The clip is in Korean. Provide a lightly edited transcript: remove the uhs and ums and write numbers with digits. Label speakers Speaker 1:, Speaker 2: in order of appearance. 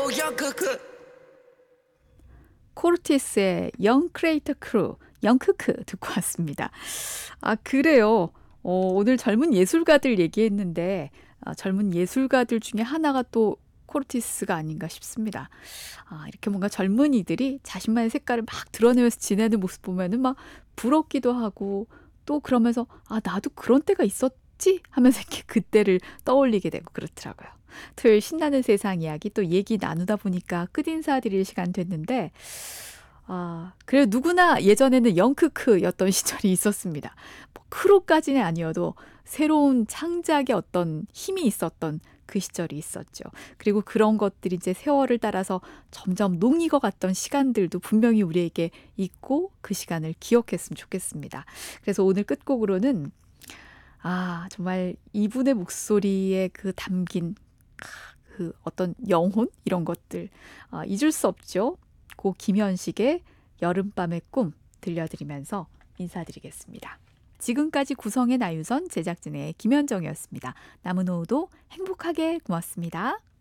Speaker 1: 코르티스의 영 크레이터 크루, 영크크 듣고 왔습니다. 아, 그래요. 오늘 젊은 예술가들 얘기했는데 젊은 예술가들 중에 하나가 또 코르티스가 아닌가 싶습니다. 이렇게 뭔가 젊은이들이 자신만의 색깔을 막 드러내면서 지내는 모습 보면은 막 부럽기도 하고 또 그러면서 나도 그런 때가 있었지 하면서 이렇게 그때를 떠올리게 되고 그렇더라고요. 토요일 신나는 세상 이야기 또 얘기 나누다 보니까 끝인사 드릴 시간 됐는데 그래요. 누구나 예전에는 영크크였던 시절이 있었습니다. 뭐 크로까지는 아니어도 새로운 창작의 어떤 힘이 있었던 그 시절이 있었죠. 그리고 그런 것들이 이제 세월을 따라서 점점 녹익어갔던 시간들도 분명히 우리에게 있고 그 시간을 기억했으면 좋겠습니다. 그래서 오늘 끝곡으로는 정말 이분의 목소리에 그 담긴 그 어떤 영혼 이런 것들 잊을 수 없죠. 고 김현식의 여름밤의 꿈 들려드리면서 인사드리겠습니다. 지금까지 구성의 나유선, 제작진의 김현정이었습니다. 남은 오후도 행복하게 고맙습니다.